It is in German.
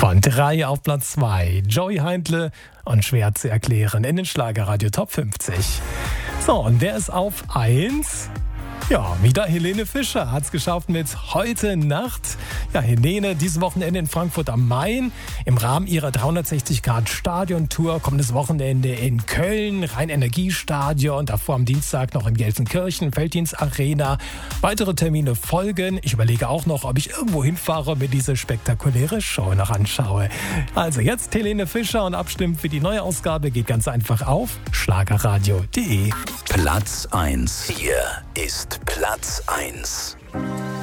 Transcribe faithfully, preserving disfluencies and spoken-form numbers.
Und drei auf Platz zwei. Joey Heindle und schwer zu erklären in den Schlagerradio Top fünfzig. So, und wer ist auf eins? Ja, wieder Helene Fischer hat es geschafft mit Heute Nacht. Ja, Helene, dieses Wochenende in Frankfurt am Main im Rahmen ihrer dreihundertsechzig Grad Stadion-Tour. Kommendes Wochenende in Köln, Rhein-Energie-Stadion, davor am Dienstag noch in Gelsenkirchen, Felddienst-Arena. Weitere Termine folgen. Ich überlege auch noch, ob ich irgendwo hinfahre und mir diese spektakuläre Show noch anschaue. Also jetzt Helene Fischer und abstimmen für die neue Ausgabe geht ganz einfach auf schlagerradio punkt de. Platz eins. Hier ist Platz eins.